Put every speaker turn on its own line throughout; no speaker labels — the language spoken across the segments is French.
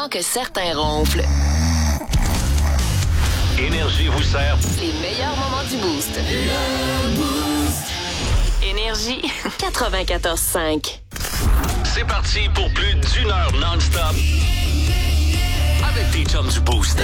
avant que certains ronflent.
Énergie vous sert
Les meilleurs moments du Boost. Énergie 94.5.
C'est parti pour plus d'une heure non-stop avec tes chums du Boost.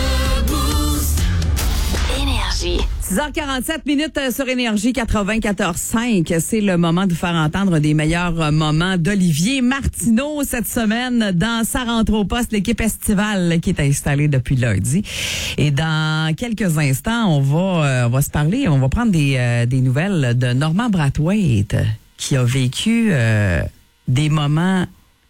Énergie.
6h47 sur Énergie 94.5. C'est le moment de vous faire entendre des meilleurs moments d'Olivier Martineau cette semaine dans sa rentrée au poste, l'équipe estivale qui est installée depuis lundi. Et dans quelques instants, on va se parler, on va prendre des nouvelles de Normand Brathwaite qui a vécu des moments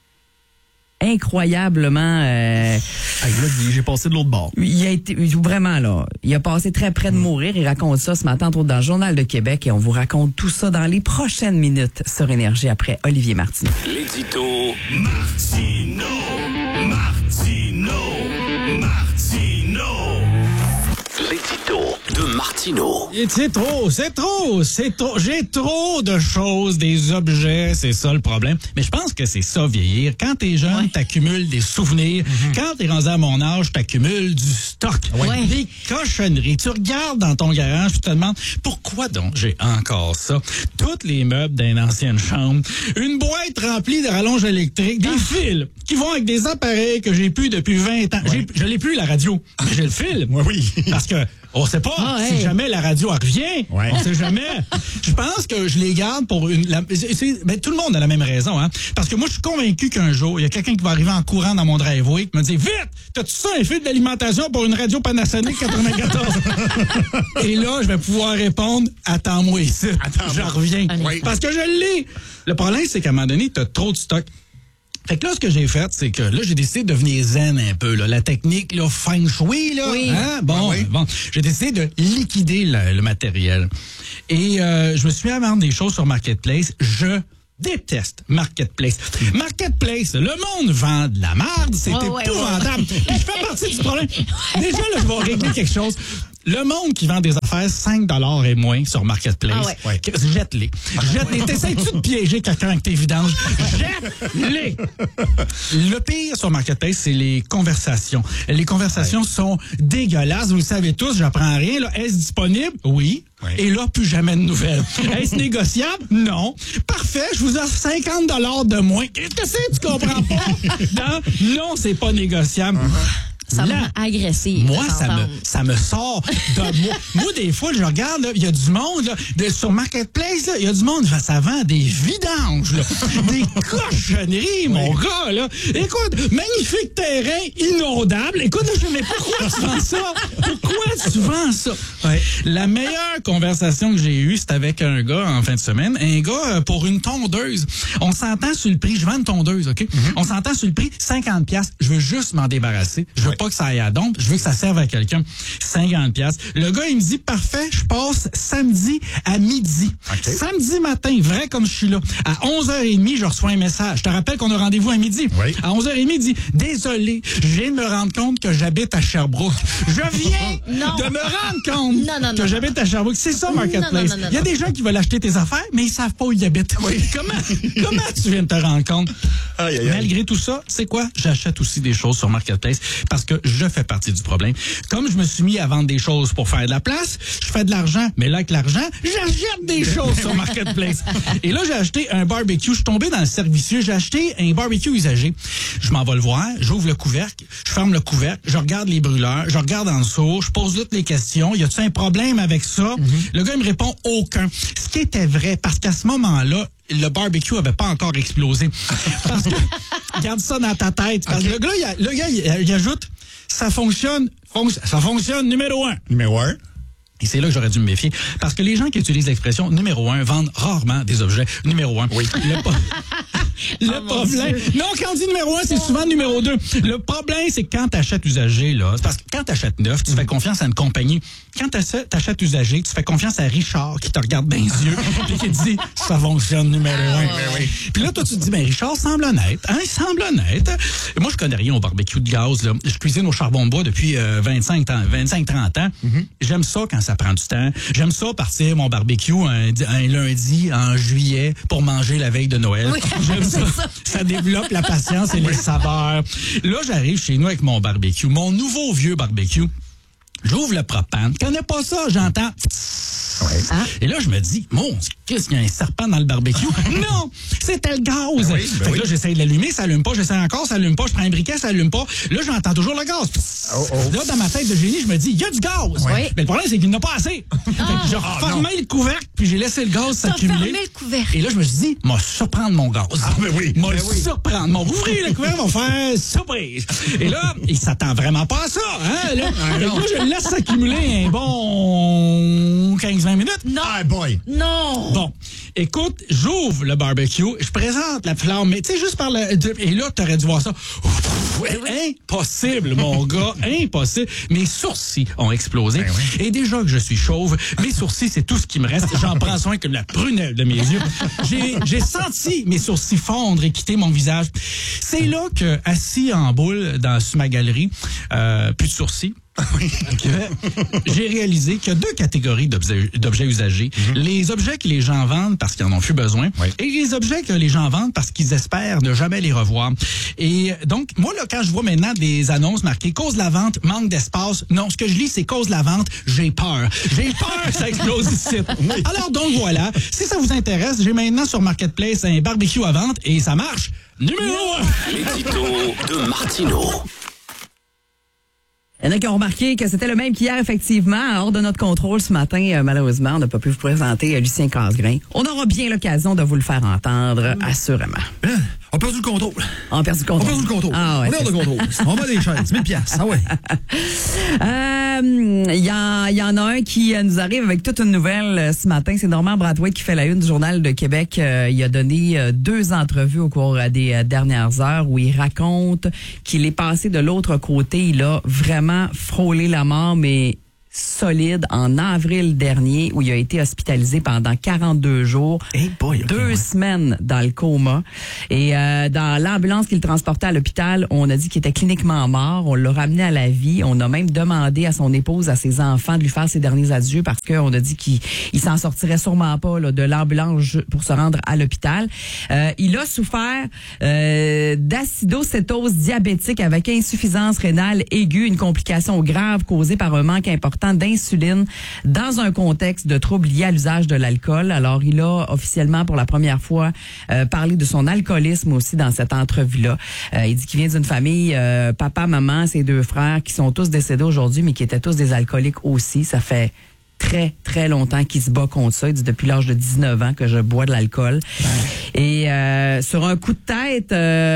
incroyablement...
J'ai passé de l'autre bord.
Il a été vraiment là. Il a passé très près de mourir. Il raconte ça ce matin, entre autres, dans le Journal de Québec. Et on vous raconte tout ça dans les prochaines minutes sur Énergie après Olivier Martineau.
L'édito
Martineau.
L'édito de Martineau.
C'est trop. J'ai trop de choses, des objets, c'est ça le problème. Mais je pense que c'est ça, vieillir. Quand t'es jeune, t'accumules des souvenirs. Quand t'es rendu à mon âge, t'accumules du stock. Des cochonneries. Tu regardes dans ton garage, tu te demandes, pourquoi donc j'ai encore ça? Tous les meubles d'une ancienne chambre, une boîte remplie de rallonges électriques, des fils qui vont avec des appareils que j'ai plus depuis 20 ans. Je l'ai plus, la radio, mais j'ai le fil.
Oui.
Parce que on sait pas si jamais la radio revient.
Ouais.
On sait jamais. Je pense que je les garde pour ben, tout le monde a la même raison, hein. Parce que moi, je suis convaincu qu'un jour, il y a quelqu'un qui va arriver en courant dans mon driveway qui me dit, vite, t'as-tu ça, un fil d'alimentation pour une radio Panasonic 94? Et là, je vais pouvoir répondre, attends-moi ici. Je reviens.
Oui.
Parce que je l'ai. Le problème, c'est qu'à un moment donné, t'as trop de stock. Fait que là, ce que j'ai fait, c'est que là, j'ai décidé de devenir zen un peu, là. La technique, là, feng shui, là.
Oui.
Hein? Bon, j'ai décidé de liquider le matériel. Et je me suis mis à vendre des choses sur Marketplace. Je déteste Marketplace. Marketplace, le monde vend de la merde, c'est épouvantable. Je fais partie du problème. Déjà, là, je vais régler quelque chose. Le monde qui vend des affaires 5$ et moins sur Marketplace, jette-les. Jette-les. T'essayes-tu de piéger quelqu'un avec tes vidanges? Jette-les! Le pire sur Marketplace, c'est les conversations. Les conversations sont dégueulasses. Vous le savez tous, j'apprends rien. Là. Est-ce disponible? Oui. Et là, plus jamais de nouvelles. Est-ce négociable? Non. Parfait, je vous offre 50$ de moins. Qu'est-ce que c'est? Tu comprends pas? Non, c'est pas négociable.
Ça me rend agressive.
Moi, ça me sort de moi. Moi, des fois, je regarde, il y a du monde, là, sur Marketplace, il y a du monde, ça vend des vidanges, là, des cochonneries, mon gars, là. Écoute, magnifique terrain inondable. Écoute, mais pourquoi tu vends ça? Pourquoi tu vends ça? Ouais. La meilleure conversation que j'ai eue, c'était avec un gars en fin de semaine. Un gars pour une tondeuse. On s'entend sur le prix. Je vends une tondeuse, OK? On s'entend sur le prix, 50$. Je veux juste m'en débarrasser. Je veux pas que ça aille à dompe. Je veux que ça serve à quelqu'un. 50$. Le gars, il me dit, parfait, je passe samedi à midi. Okay. Samedi matin, vrai comme je suis là. À 11h30, je reçois un message. Je te rappelle qu'on a rendez-vous à midi. Oui. À 11h30, il dit, désolé, je viens de me rendre compte que j'habite à Sherbrooke. Je viens de me rendre compte que j'habite à Sherbrooke. C'est ça, Marketplace. Il y a des gens qui veulent acheter tes affaires, mais ils savent pas où ils habitent. Oui. Comment tu viens de te rendre compte? Aïe. Malgré tout ça, c'est quoi? J'achète aussi des choses sur Marketplace parce que je fais partie du problème. Comme je me suis mis à vendre des choses pour faire de la place, je fais de l'argent, mais là, avec l'argent, j'achète des choses sur Marketplace. Et là, j'ai acheté un barbecue. Je suis tombé dans le cercle vicieux. J'ai acheté un barbecue usagé. Je m'en vais le voir, j'ouvre le couvercle, je ferme le couvercle, je regarde les brûleurs, je regarde en dessous, je pose toutes les questions. Y a-t-il un problème avec ça? Le gars, il me répond aucun. Ce qui était vrai, parce qu'à ce moment-là, le barbecue avait pas encore explosé. Parce que, garde ça dans ta tête. Parce que le gars, il ajoute, ça fonctionne numéro 1.
Numéro 1.
Et c'est là que j'aurais dû me méfier. Parce que les gens qui utilisent l'expression numéro 1 vendent rarement des objets numéro 1. Oui. Le problème. Non, quand on dit numéro 1, c'est souvent numéro 2. Le problème, c'est que quand t'achètes usagé, là, parce que quand t'achètes neuf, tu fais confiance à une compagnie. Quand t'achètes usagé, tu fais confiance à Richard qui te regarde dans les yeux et qui te dit, ça fonctionne numéro 1. Puis là, toi, tu te dis, ben, Richard semble honnête. Hein, il semble honnête. Et moi, je connais rien au barbecue de gaz, là. Je cuisine au charbon de bois depuis 25-30 ans. J'aime ça quand ça prend du temps. J'aime ça partir mon barbecue un lundi en juillet pour manger la veille de Noël. Oui. J'aime Ça développe la patience et les saveurs. Là, j'arrive chez nous avec mon barbecue, mon nouveau vieux barbecue. J'ouvre le propane. Je connais pas ça, j'entends... Ouais. Et là, je me dis, qu'est-ce qu'il y a un serpent dans le barbecue? Non, c'était le gaz. Fait que là, j'essaie de l'allumer, ça allume pas. J'essaie encore, ça allume pas. Je prends un briquet, ça allume pas. Là, j'entends toujours le gaz. Là, dans ma tête de génie, je me dis, il y a du gaz. Mais le problème, c'est qu'il n'y en a pas assez. Fait que j'ai refermé le couvercle, puis j'ai laissé le gaz s'accumuler.
Fermé le couvercle.
Et là, je me suis dit, m'a surprendre mon gaz. M'a surprendre. M'a ouvrir le couvercle, m'a faire surprise. Et là, il s'attend vraiment pas à ça. Hein, là, je le laisse s'accumuler un bon 15-20 minutes.
Non.
Ah, boy.
Non.
Bon, écoute, j'ouvre le barbecue, je présente la flamme, mais tu sais, juste par le... Et là, t'aurais dû voir ça. Impossible, mon gars, impossible. Mes sourcils ont explosé. Et déjà que je suis chauve, mes sourcils, c'est tout ce qui me reste. J'en prends soin comme la prunelle de mes yeux. J'ai senti mes sourcils fondre et quitter mon visage. C'est là que, assis en boule sur ma galerie, plus de sourcils, j'ai réalisé qu'il y a deux catégories d'objets usagés. Les objets que les gens vendent parce qu'ils en ont plus besoin et les objets que les gens vendent parce qu'ils espèrent ne jamais les revoir. Et donc, moi, là, quand je vois maintenant des annonces marquées « Cause de la vente, manque d'espace », non, ce que je lis, c'est « Cause de la vente, j'ai peur ». J'ai peur que ça explose ici. Alors donc, voilà. Si ça vous intéresse, j'ai maintenant sur Marketplace un barbecue à vente et ça marche. Numéro 1.
L'édito de Martineau.
Il y en a qui ont remarqué que c'était le même qu'hier, effectivement. Hors de notre contrôle ce matin, malheureusement, on n'a pas pu vous présenter Lucien Casgrain. On aura bien l'occasion de vous le faire entendre, assurément.
On a perdu le contrôle.
On a perdu le contrôle.
Ah ouais, on perd le contrôle. On va des chaises, 1000 piastres. Ah ouais.
Il y en a un qui nous arrive avec toute une nouvelle ce matin. C'est Normand Brathwaite qui fait la une du Journal de Québec. Il a donné 2 entrevues au cours des dernières heures où il raconte qu'il est passé de l'autre côté. Il a vraiment frôlé la mort, mais solide, en avril dernier, où il a été hospitalisé pendant 42 jours, 2 semaines dans le coma. Et dans l'ambulance qu'il transportait à l'hôpital, on a dit qu'il était cliniquement mort. On l'a ramené à la vie. On a même demandé à son épouse, à ses enfants, de lui faire ses derniers adieux parce qu'on a dit qu'il s'en sortirait sûrement pas là, de l'ambulance pour se rendre à l'hôpital. Il a souffert d'acidocétose diabétique avec insuffisance rénale aiguë, une complication grave causée par un manque important d'insuline dans un contexte de troubles liés à l'usage de l'alcool. Alors, il a officiellement pour la première fois parlé de son alcoolisme aussi dans cette entrevue-là. Il dit qu'il vient d'une famille, papa, maman, ses 2 frères qui sont tous décédés aujourd'hui, mais qui étaient tous des alcooliques aussi. Ça fait très, très longtemps qu'il se bat contre ça. Il dit depuis l'âge de 19 ans que je bois de l'alcool. Et sur un coup de tête,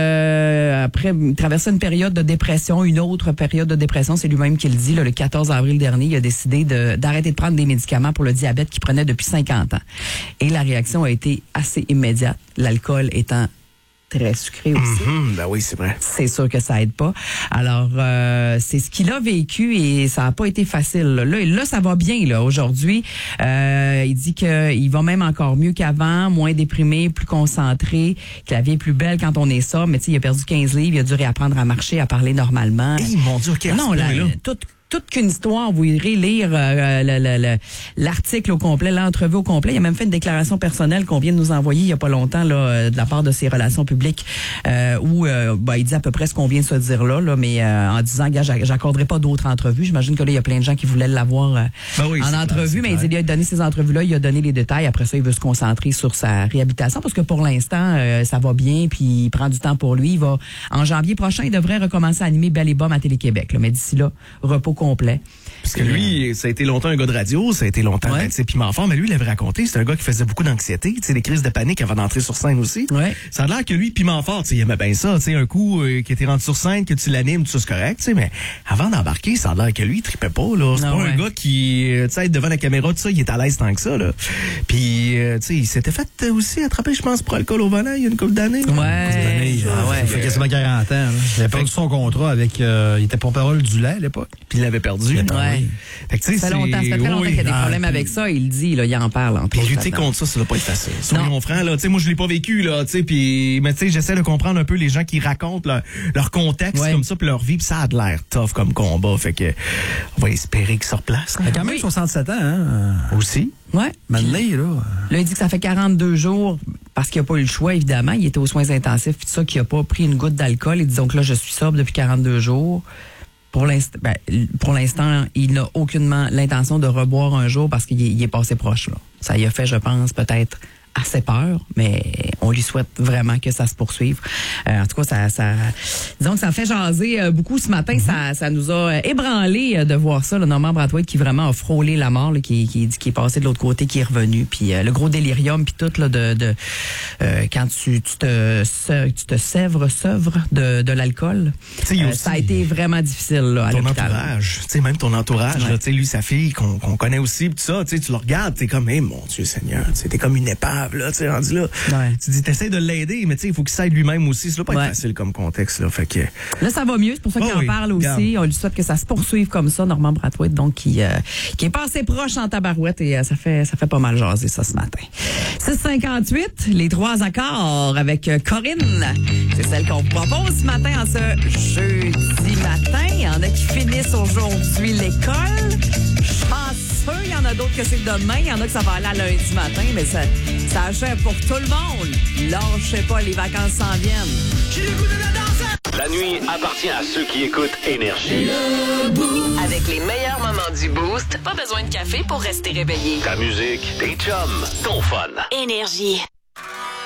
après traverser une période de dépression, une autre période de dépression, c'est lui-même qui le dit, là, le 14 avril dernier, il a décidé d'arrêter de prendre des médicaments pour le diabète qu'il prenait depuis 50 ans. Et la réaction a été assez immédiate, l'alcool étant très sucré aussi.
Ben oui, c'est vrai.
C'est sûr que ça aide pas. Alors, c'est ce qu'il a vécu et ça a pas été facile. Là, ça va bien là aujourd'hui. Il dit qu'il va même encore mieux qu'avant, moins déprimé, plus concentré, que la vie est plus belle quand on est ça. Mais tu sais, il a perdu 15 livres, il a dû réapprendre à marcher, à parler normalement.
Mon Dieu, quel
non, toute qu'une histoire, vous irez lire l'article au complet, l'entrevue au complet. Il a même fait une déclaration personnelle qu'on vient de nous envoyer il y a pas longtemps là, de la part de ses relations publiques où il dit à peu près ce qu'on vient de se dire là mais en disant j'accorderai pas d'autres entrevues. J'imagine que là il y a plein de gens qui voulaient l'avoir en entrevue, mais il a donné ces entrevues-là, il a donné les détails. Après ça, il veut se concentrer sur sa réhabilitation parce que pour l'instant, ça va bien, puis il prend du temps pour lui. En janvier prochain, il devrait recommencer à animer Belle et Bomme à Télé-Québec. Là, mais d'ici là, repos complet.
Parce que lui, ça a été longtemps un gars de radio, ça a été longtemps Piment Fort, mais lui, il avait raconté, c'est un gars qui faisait beaucoup d'anxiété, tu sais, des crises de panique avant d'entrer sur scène aussi. Ouais. Ça a l'air que lui, Piment Fort, tu sais, il aimait bien ça, tu sais, un coup qui était rentré sur scène, que tu l'animes, tout ça, c'est correct, tu sais, mais avant d'embarquer, ça a l'air que lui, il tripait pas, là. C'est pas un gars qui, tu sais, devant la caméra, tout ça, il est à l'aise tant que ça, là. Puis, tu sais, il s'était fait aussi attraper, je pense, pour alcool au volant il y a une couple d'années.
Il fait quasiment 40 ans. Là. Il avait perdu son contrat avec, il était porte-parole du lait à l'époque.
Puis il l'avait perdu.
Fait que, ça fait très longtemps qu'il y a des problèmes avec ça. Il le dit, là, il en parle.
Puis lutter contre ça va pas être facile. Soyons francs, là. Tu sais, moi, je l'ai pas vécu, là. Tu sais, puis, mais tu sais, j'essaie de comprendre un peu les gens qui racontent leur contexte comme ça, puis leur vie, puis ça a de l'air tough comme combat. Fait que, on va espérer qu'il se replace.
Il a quand même 67 ans, hein.
Aussi.
Ouais.
Manley, là.
Là, il dit que ça fait 42 jours parce qu'il n'a pas eu le choix, évidemment. Il était aux soins intensifs, puis tout ça, qu'il n'a pas pris une goutte d'alcool. Et disons que là, je suis sobre depuis 42 jours. Pour l'instant, il n'a aucunement l'intention de reboire un jour parce qu'il est passé proche, là. Ça y a fait, je pense, peut-être assez peur, mais on lui souhaite vraiment que ça se poursuive. En tout cas, disons que ça fait jaser beaucoup ce matin. Ça nous a ébranlé de voir ça, le Normand Brathwaite qui vraiment a frôlé la mort, là, qui est passé de l'autre côté, qui est revenu. Puis le gros délirium, puis tout, là, quand tu te sèvres de l'alcool, ça a été vraiment difficile là, à l'hôpital.
Entourage, même ton entourage, là, lui, sa fille, qu'on connaît aussi, pis ça, tu le regardes, t'es comme, mon Dieu Seigneur, t'es comme une épave. Là, tu sais, rendu là.
Ouais.
Tu dis, t'essaies de l'aider, mais tu sais, il faut qu'il s'aide lui-même aussi. Ça doit pas être facile comme contexte, là. Fait que.
Là, ça va mieux. C'est pour ça qu'il en parle aussi. Regarde. On lui souhaite que ça se poursuive comme ça, Normand Brathwaite, donc, qui est passé proche en tabarouette et ça fait pas mal jaser ça ce matin. 6h58, les 3 accords avec Corinne. C'est celle qu'on vous propose ce matin en ce jeudi matin. Il y en a qui finissent aujourd'hui l'école. Chanceux, il y en a d'autres que c'est demain. Il y en a que ça va aller à lundi matin, mais ça achève pour tout le monde. Lâchez pas, les vacances s'en viennent. J'ai le goût de la danse!
La nuit appartient à ceux qui écoutent Énergie.
Avec les meilleurs moments du Boost, pas besoin de café pour rester réveillé.
Ta musique, tes chums, ton fun.
Énergie.